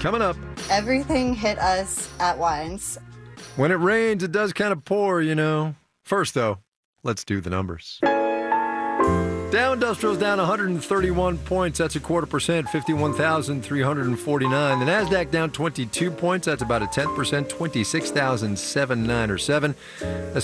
Coming up. Everything hit us at once. When it rains, it does kind of pour, you know. First, though, let's do the numbers. Dow Industrial's down 131 points. That's 0.25%, 51,349. The NASDAQ down 22 points. That's about 0.1%, 26,797.